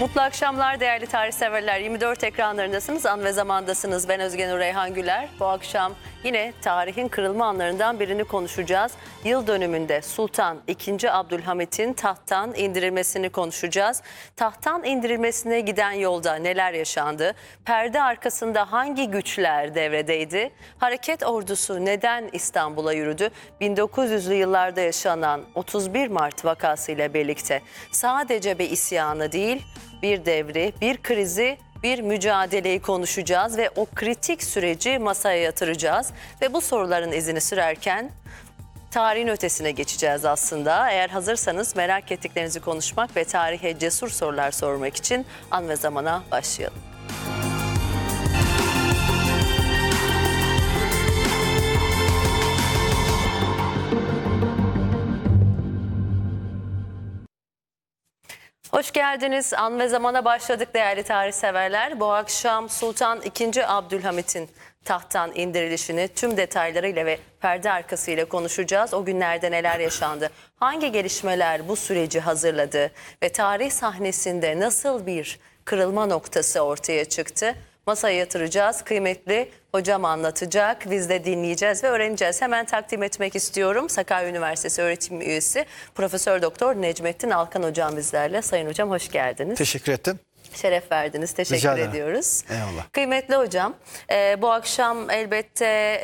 Mutlu akşamlar değerli tarih severler. 24 ekranlarındasınız, an ve zamandasınız. Ben Özge Nur Reyhan Güler. Bu akşam yine tarihin kırılma anlarından birini konuşacağız. Yıl dönümünde Sultan II. Abdülhamit'in tahttan indirilmesini konuşacağız. Tahttan indirilmesine giden yolda neler yaşandı? Perde arkasında hangi güçler devredeydi? Hareket ordusu neden İstanbul'a yürüdü? 1900'lü yıllarda yaşanan 31 Mart vakası ile birlikte sadece bir isyanı değil, bir devri, bir krizi, bir mücadeleyi konuşacağız ve o kritik süreci masaya yatıracağız. Ve bu soruların izini sürerken tarihin ötesine geçeceğiz aslında. Eğer hazırsanız merak ettiklerinizi konuşmak ve tarihe cesur sorular sormak için an ve zamana başlayalım. Hoş geldiniz. An ve zamana başladık değerli tarih severler. Bu akşam Sultan II. Abdülhamit'in tahttan indirilişini tüm detaylarıyla ve perde arkasıyla konuşacağız. O günlerde neler yaşandı? Hangi gelişmeler bu süreci hazırladı? Ve tarih sahnesinde nasıl bir kırılma noktası ortaya çıktı? Masaya yatıracağız. Kıymetli hocam anlatacak. Biz de dinleyeceğiz ve öğreneceğiz. Hemen takdim etmek istiyorum. Sakarya Üniversitesi öğretim üyesi Profesör Doktor Necmettin Alkan hocam bizlerle. Sayın hocam hoş geldiniz. Teşekkür ettim. Şeref verdiniz. Teşekkür ediyoruz. Eyvallah. Kıymetli hocam, bu akşam elbette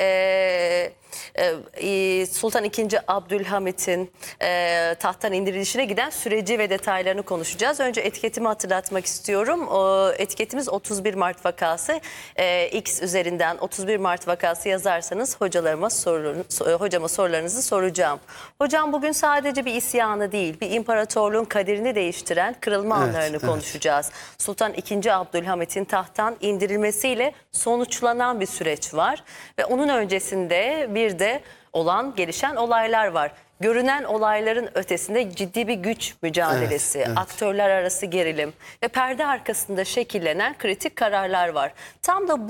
Sultan II. Abdülhamit'in tahttan indirilişine giden süreci ve detaylarını konuşacağız. Önce etiketimi hatırlatmak istiyorum. Etiketimiz 31 Mart vakası. X üzerinden 31 Mart vakası yazarsanız hocama sorularınızı soracağım. Hocam bugün sadece bir isyanı değil, bir imparatorluğun kaderini değiştiren kırılma anlarını konuşacağız. Sultan II. Abdülhamit'in tahttan indirilmesiyle sonuçlanan bir süreç var. Ve onun öncesinde bir de gelişen olaylar var. Görünen olayların ötesinde ciddi bir güç mücadelesi, aktörler arası gerilim ve perde arkasında şekillenen kritik kararlar var. Tam da